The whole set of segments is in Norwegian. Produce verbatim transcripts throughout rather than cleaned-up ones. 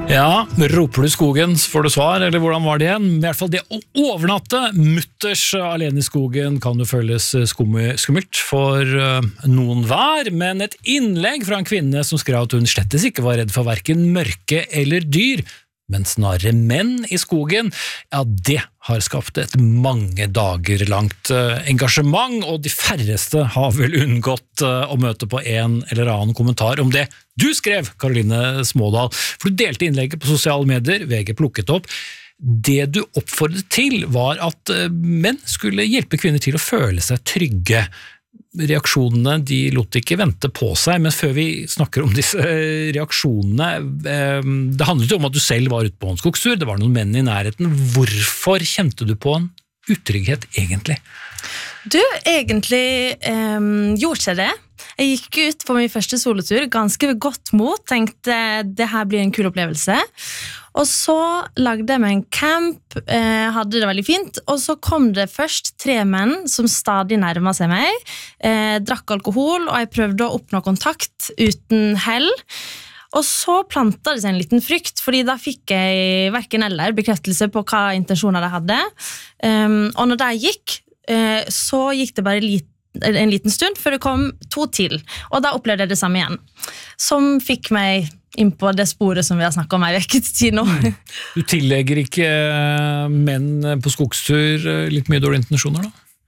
Ja, roper du skogen så får du svar, eller hvordan var det igjen? I hvert fall det å overnatte mutters alene i skogen kan jo føles skummelt for noen hver, men et innlegg fra en kvinne som skrev at hun slettes ikke var redd for hverken mørke eller dyr, men snarere menn i skogen, ja, det har skapt et mange dager langt engasjement, og de færreste har vel unngått å møte på en eller annen kommentar om det du skrev, Karoline Smådal, for du delte innlegget på sosiale medier, V G plukket opp. Det du oppfordret til var at menn skulle hjelpe kvinner til å føle seg trygge. Reaksjonene de lot ikke vente på seg, men før vi snakker om disse reaksjonene, det handlet jo om at du selv var ute på en skogstur, det var noen menn i nærheten. Hvorfor kjente du på en utrygghet egentlig? Du, egentlig um, gjorde ikke det. Jeg gikk ut på min første solotur, ganske ved godt mot, tenkte det her blir en kul opplevelse. Og så lagde jeg meg en camp, eh, hadde det veldig fint, og så kom det først tre menn som stadig nærmet seg meg, eh, drakk alkohol, og jeg prøvde å oppnå kontakt uten hell. Og så plantet det seg en liten frykt, fordi da fikk jeg hverken eller bekreftelse på hva intensjoner de hadde. Um, og når de gikk, eh, så gikk det bare litt en liten stund før det kom to til, og da opplevde jeg det samme igjen, som fikk meg inn på det sporet som vi har snakket om i vekket tid nå. Du tillegger ikke menn på skogstur litt mye dårlige intensjoner da?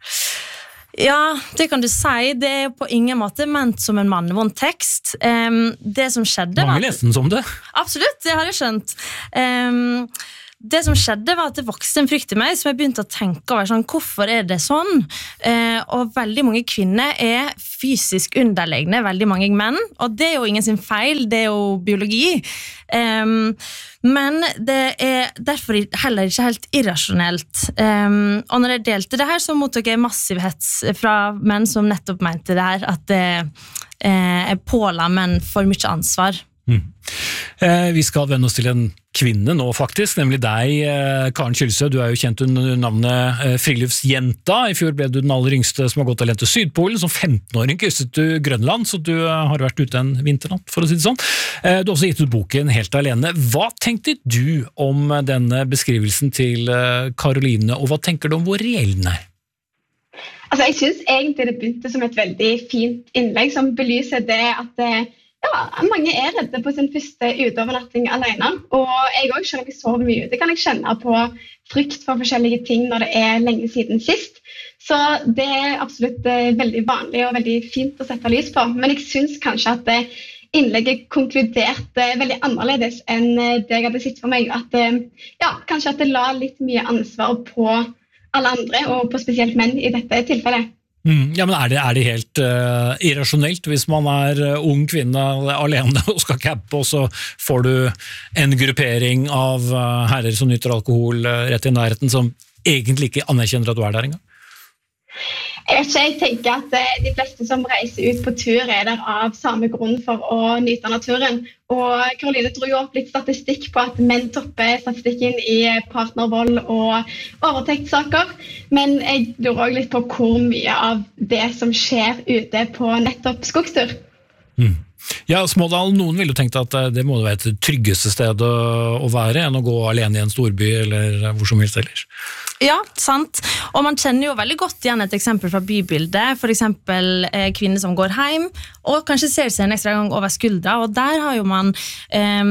Ja, det kan du si. Det er på ingen måte ment som en mannevond tekst. Um, det som skjedde Mange var... leste den som det. Absolutt, det har jeg skjønt. Um, Det som skjedde var at det vokste en frykt i meg, som jeg begynte å tenke over, sånn, hvorfor er det sånn? Eh, og veldig mange kvinner er fysisk underlegne, veldig mange menn, og det er jo ingen sin feil, det er jo biologi. Um, men det er derfor heller ikke helt irrasjonelt. Um, og når jeg delte det her, så mottok jeg massiv hets fra menn som nettopp mente det her, at det eh, er påla menn for mye ansvar. Mm. Eh, vi skal vende oss til en kvinne nå faktisk, nemlig deg, eh, Karen Kjølsø. Du er jo kjent under navnet eh, Friluftsjenta. I fjor ble du den aller yngste som har gått alene til Sydpolen. Som femtenåring krysset du Grønland, så du eh, har vært ute en vinternatt, for å si det sånn. Eh, du har også gitt ut boken Helt alene. Hva tenkte du om denne beskrivelsen til eh, Karoline, og hva tenker du om hvor reell den er? Altså, jeg synes egentlig det begynte som et veldig fint innlegg som belyser det at eh, ja, mange er redde på sin første utovernatting alene, og jeg også, selv om jeg sover mye ute, kan jeg kjenne på frykt for forskjellige ting når det er lenge siden sist. Så det er absolutt veldig vanlig og veldig fint å sette lys på, men jeg synes kanskje at innlegget konkluderte veldig annerledes enn det jeg hadde sett for meg, at ja, kanskje at det la litt mye ansvar på alle andre, og på spesielt menn i dette tilfellet. Mm, ja, men er det, er det helt uh, irrasjonelt hvis man er uh, ung kvinne alene og skal cappe, og så får du en gruppering av uh, herrer som nyter alkohol uh, rett i nærheten, som egentlig ikke anerkjenner at du er der engang? Jeg vet ikke, jeg tenker at de fleste som reiser ut på tur er der av samme grunn for å nyte naturen. Og Karoline dro jo opp litt statistikk på at menn topper statistikken i partnervold og overtektssaker. Men jeg lurer også litt på hvor mye av det som skjer ute på nettopp skogstur. Mm. Ja, Smådal, noen ville jo tenkt at det må være et tryggeste sted å være enn å gå alene i en storby eller hvor som helst ellers. Ja, sant. Og man kjenner jo veldig godt igjen et eksempel fra bybildet, for eksempel eh, kvinner som går hjem, og kanskje ser seg en ekstra gang over skuldra, og der har jo man eh,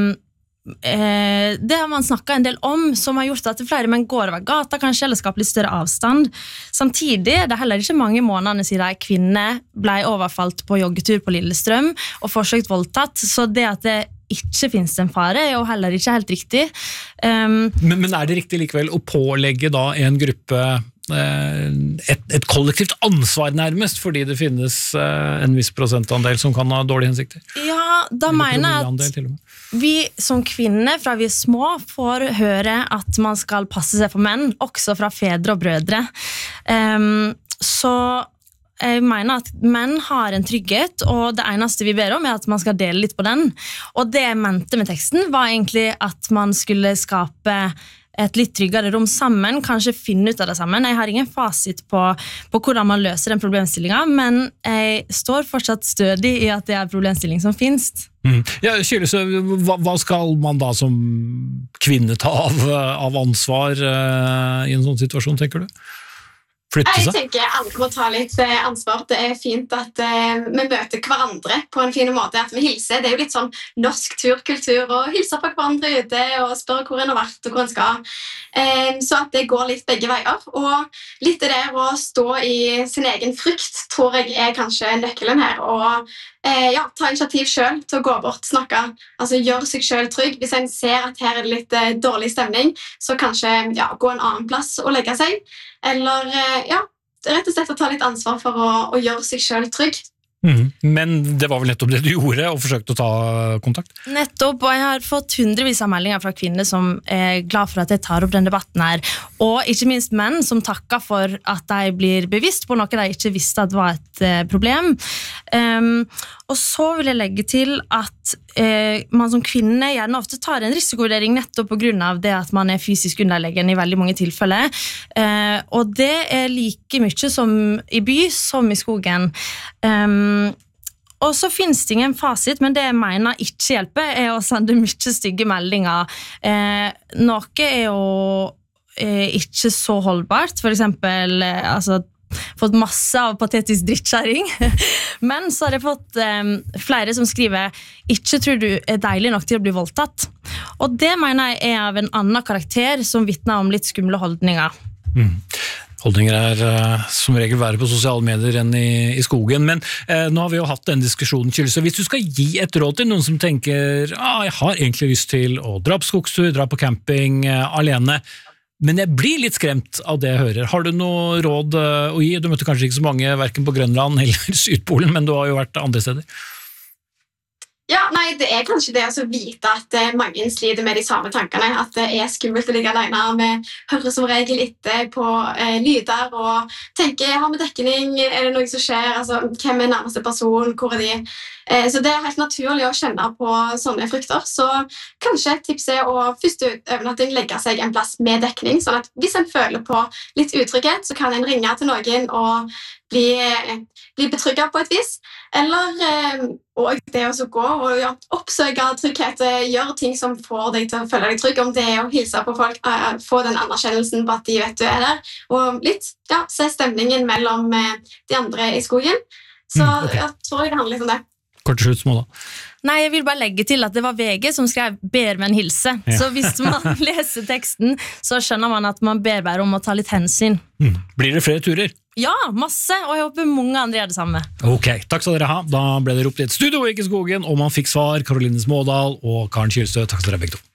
eh, det har man snakket en del om, som har gjort at flere menn går over gata, kanskje, eller skaper litt større avstand. Samtidig er det heller ikke mange månedene siden en kvinne ble overfalt på joggetur på Lillestrøm og forsøkt voldtatt, så det at det ikke finnes en fare er jo heller ikke helt riktig. Um, men, men er det riktig likevel å pålegge da en gruppe eh, et, et kollektivt ansvar nærmest, fordi det finnes eh, en viss prosentandel som kan ha dårlige hensikter? Ja, da mener jeg at vi som kvinner fra vi er små får høre at man skal passe seg for menn, også fra fedre og brødre. Um, så jeg mener at menn har en trygghet, og det eneste vi ber om er at man skal dele litt på den. Og det jeg mente med teksten var egentlig at man skulle skape et litt tryggere rom sammen, kanskje finne ut av det sammen. Jeg har ingen fasit på, på hvordan man løser den problemstillingen, men jeg står fortsatt stødig i at det er en problemstilling som finnes. Mm. Ja, Kyrre, så hva, hva skal man da som kvinne ta av, av ansvar uh, i en sånn situasjon, tenker du? Jeg tenker alle må ta litt ansvar. Det er fint at uh, vi møter hverandre på en fin måte, at vi hilser. Det er jo litt sånn norsk turkultur å hilse på hverandre ute og spørre hvor en har vært og hvor en skal. Uh, så at det går litt begge veier. Og litt det der å stå i sin egen frykt tror jeg er kanskje nøkkelen her. Og uh, ja, ta initiativ selv til å gå bort, snakke, altså gjøre seg selv trygg. Hvis en ser at her er det litt uh, dårlig stemning, så kanskje ja, gå en annen plass og legge seg. Eller ja, rett og slett å ta litt ansvar for å, å gjøre seg selv trygg. Mm. Men det var vel nettopp det du gjorde, og forsøkte å ta kontakt? Nettopp, og jeg har fått hundrevis av meldinger fra kvinner som er glad for at jeg tar opp den debatten her, og ikke minst menn som takker for at de blir bevisst på noe de ikke visste at var et uh, problem. Um, og så vil jeg legge til at uh, man som kvinne gjerne ofte tar en risikovurdering nettopp på grunn av det at man er fysisk underlegen i veldig mange tilfeller, uh, og det er like mye som i by som i skogen. Um, og så finnes det ingen fasit, men det jeg mener ikke hjelper er å sende mye stygge meldinger. Eh, noe er jo eh, ikke så holdbart, for eksempel eh, altså, fått masse av patetisk drittkjæring, men så har jeg fått eh, flere som skriver ikke tror du er deilig nok til å bli voldtatt. Og det mener jeg er av en annen karakter som vitner om litt skumle holdninger. Mm. Holdninger er uh, som regel være på sosiale medier enn i, i skogen, men uh, nå har vi jo hatt den diskusjonen, Kyrre, så hvis du skal gi et råd til noen som tenker ah, jeg har egentlig lyst til å dra på skogstur, dra på camping uh, alene, men jeg blir litt skremt av det jeg hører. Har du noe råd uh, å gi? Du møtte kanskje ikke så mange, hverken på Grønland eller Sydpolen, men du har jo vært andre steder. Ja, nei, det er kanskje det å vite at eh, mange sliter med de samme tankene, at det er skummelt å ligge alene. Vi hører som regel etter på eh, lyder og tenker, har vi dekning, er det noe som skjer, altså, hvem er nærmeste person, hvor er de? Eh, så det er helt naturlig å kjenne på sånne frykter, så kanskje et tips er å første overnatting legge seg en plass med dekning, sånn at hvis en føler på litt utrygghet, så kan en ringe til noen og bli, bli betrygget på et vis, eller eh, og det å gå og ja, oppsøke trygghet, gjøre ting som får deg til å føle deg trygg, om det er å hilse på folk, uh, få den anerkjennelsen på at de vet du er der, og litt, ja, se stemningen mellom uh, de andre i skogen. Så mm, okay. Jeg tror det handler litt om det. Kort slutt, Småla. Nei, jeg vil bare legge til at det var V G som skrev «ber med en hilse». Ja. Så hvis man leser teksten, så skjønner man at man ber bare om å ta litt hensyn. Mm. Blir det flere turer? Ja, masse, og jeg håper mange andre gjør det samme. Ok, takk skal dere ha. Da ble det ropt i et studio, ikke skogen, og man fikk svar. Karoline Smådal og Karen Kyrstø, takk skal dere begge to.